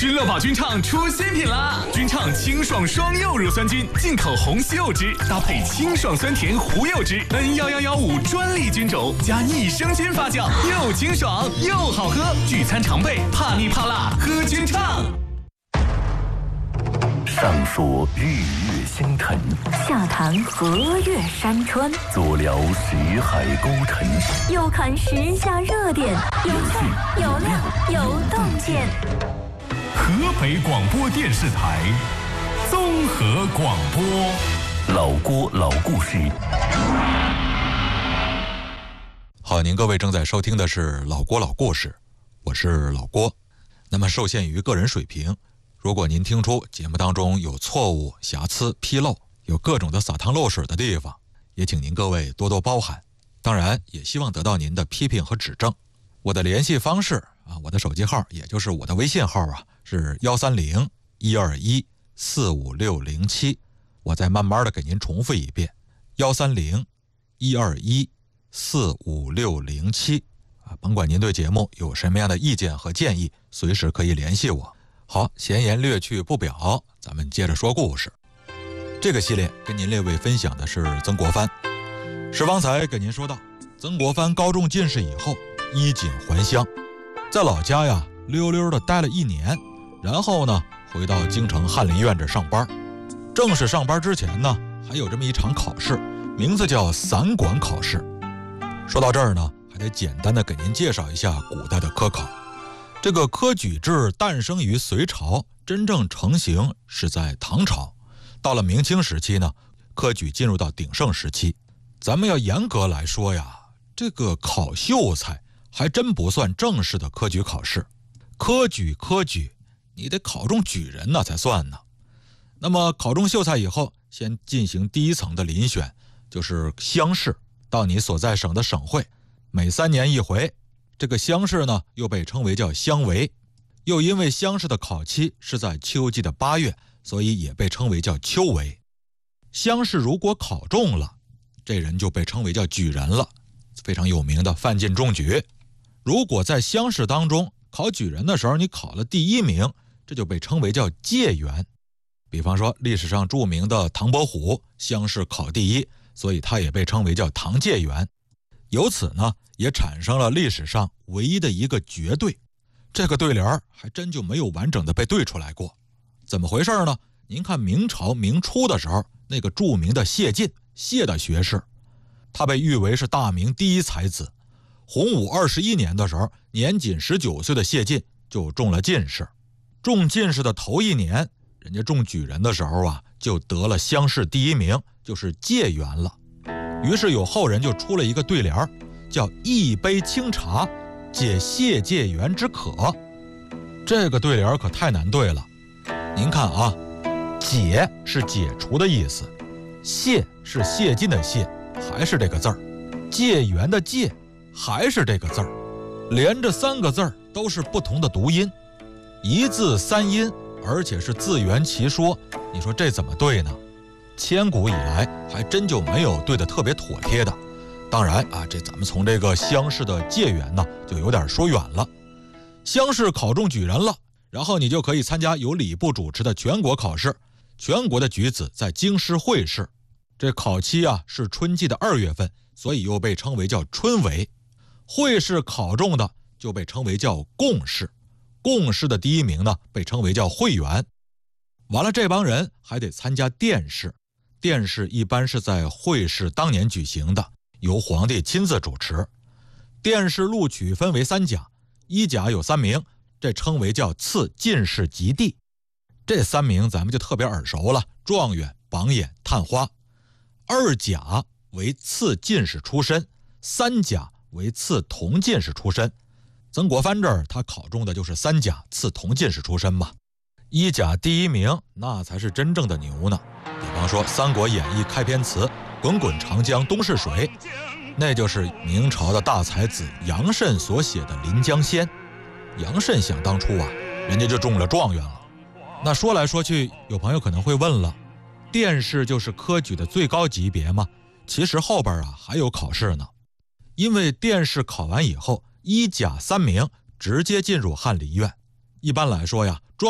君乐宝君唱出新品啦！君唱清爽双柚乳酸菌，进口红西柚汁，搭配清爽酸甜胡柚汁 ，N11115专利菌种，加益生菌发酵，又清爽又好喝。聚餐常备，怕腻怕辣，喝君唱。 上说日月星辰， 下谈河岳山川， 左聊识海沟沉， 右看时下热点，有趣有料有洞见。 河北广播电视台综合广播， 老郭老故事。 好，您各位正在收听的是老郭老故事，我是老郭。那么受限于个人水平，如果您听出节目当中有错误、瑕疵、纰漏，有各种的撒汤漏水的地方，也请您各位多多包涵。当然也希望得到您的批评和指正。我的联系方式我的手机号也就是我的微信号是130-121-45607。我再慢慢的给您重复一遍，130-121-45607。甭管您对节目有什么样的意见和建议，随时可以联系我。好，闲言略去不表，咱们接着说故事。这个系列跟您列位分享的是曾国藩。是方才跟您说到，曾国藩高中进士以后衣锦还乡，在老家溜溜的待了1年，然后呢回到京城翰林院这上班。正式上班之前呢，还有这么一场考试，名字叫散馆考试。说到这儿呢，还得简单的给您介绍一下古代的科考。这个科举制诞生于隋朝，真正成型是在唐朝。到了明清时期呢，科举进入到鼎盛时期。咱们要严格来说这个考秀才还真不算正式的科举考试。科举，你得考中举人才算呢。那么考中秀才以后，先进行第一层的遴选，就是乡试，到你所在省的省会，每3年一回。这个乡试呢，又被称为叫乡闱，又因为乡试的考期是在秋季的8月，所以也被称为叫秋闱。乡试如果考中了，这人就被称为叫举人了，非常有名的范进中举。如果在乡试当中考举人的时候，你考了第1名，这就被称为叫解元。比方说历史上著名的唐伯虎，乡试考第1，所以他也被称为叫唐解元。由此呢，也产生了历史上唯一的一个绝对，这个对联还真就没有完整的被对出来过。怎么回事呢？您看明朝明初的时候，那个著名的谢晋，谢的学士，他被誉为是大明第一才子。洪武21年的时候，年仅19岁的谢晋就中了进士。中进士的头1年，人家中举人的时候就得了乡试第1名，就是解元了。于是有后人就出了一个对联，叫一杯清茶解谢解元之渴。这个对联可太难对了。您看解是解除的意思，谢是谢晋的谢，还是这个字儿，解元的解还是这个字儿，连着3个字儿都是不同的读音，一字3音，而且是自圆其说。你说这怎么对呢？千古以来还真就没有对得特别妥帖的。当然这咱们从这个乡试的解元呢，就有点说远了。乡试考中举人了，然后你就可以参加由礼部主持的全国考试。全国的举子在京师会试，这考期是春季的2月份，所以又被称为叫春闱。会试考中的就被称为叫贡士，贡士的第1名呢，被称为叫会员。完了，这帮人还得参加殿试，殿试一般是在会试当年举行的，由皇帝亲自主持。殿试录取分为3甲，1甲有3名，这称为叫次进士及第。这3名咱们就特别耳熟了，状元、榜眼、探花。2甲为次进士出身，3甲为次同进士出身。曾国藩这儿他考中的就是3甲次同进士出身嘛。1甲第1名那才是真正的牛呢。比方说《三国演义》开篇词滚滚长江东逝水，那就是明朝的大才子杨慎所写的《临江仙》。杨慎想当初人家就中了状元了。那说来说去，有朋友可能会问了，殿试就是科举的最高级别吗？其实后边还有考试呢。因为殿试考完以后，1甲3名直接进入翰林院。一般来说